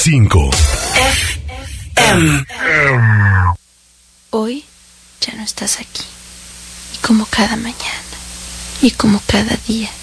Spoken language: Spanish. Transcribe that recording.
95. Hoy ya no estás aquí. Y como cada mañana, y como cada día,